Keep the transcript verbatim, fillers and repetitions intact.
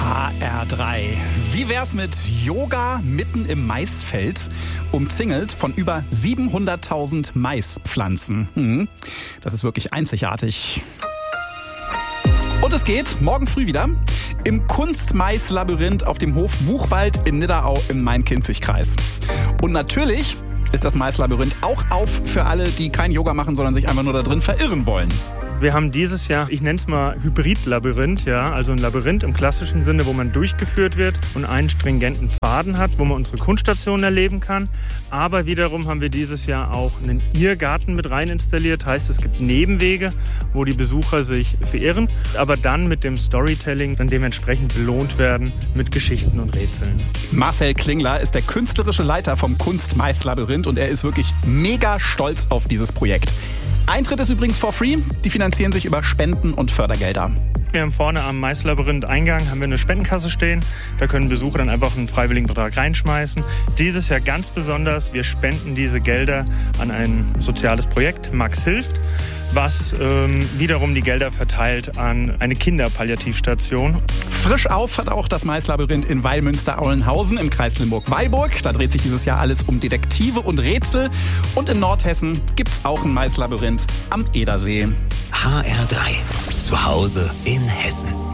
H R drei. Wie wär's mit Yoga mitten im Maisfeld, umzingelt von über siebenhunderttausend Maispflanzen? Hm, das ist wirklich einzigartig. Und es geht morgen früh wieder im Kunstmaislabyrinth auf dem Hof Buchwald in Nidderau im Main-Kinzig-Kreis. Und natürlich ist das Maislabyrinth auch auf für alle, die kein Yoga machen, sondern sich einfach nur da drin verirren wollen. Wir haben dieses Jahr, ich nenne es mal Hybrid-Labyrinth, ja, also ein Labyrinth im klassischen Sinne, wo man durchgeführt wird und einen stringenten Faden hat, wo man unsere Kunststationen erleben kann. Aber wiederum haben wir dieses Jahr auch einen Irrgarten mit rein installiert. Heißt, es gibt Nebenwege, wo die Besucher sich verirren, aber dann mit dem Storytelling dann dementsprechend belohnt werden mit Geschichten und Rätseln. Marcel Klingler ist der künstlerische Leiter vom Kunstmaislabyrinth und er ist wirklich mega stolz auf dieses Projekt. Eintritt ist übrigens for free. Die finanzieren sich über Spenden und Fördergelder. Wir haben vorne am Maislabyrinth-Eingang haben wir eine Spendenkasse stehen. Da können Besucher dann einfach einen freiwilligen Betrag reinschmeißen. Dieses Jahr ganz besonders, wir spenden diese Gelder an ein soziales Projekt, Max hilft, was ähm, wiederum die Gelder verteilt an eine Kinderpalliativstation. Frisch auf hat auch das Maislabyrinth in Weilmünster-Aulenhausen im Kreis Limburg-Weilburg. Da dreht sich dieses Jahr alles um Detektive und Rätsel. Und in Nordhessen gibt's auch ein Maislabyrinth am Edersee. H R drei. Zu Hause in Hessen.